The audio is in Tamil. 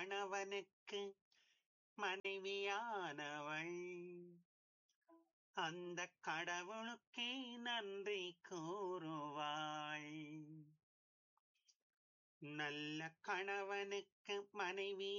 கணவனுக்கு மனைவியானவள் அந்த கடவுளுக்கே நன்றி கூறுவாள். நல்ல கணவனுக்கு மனைவி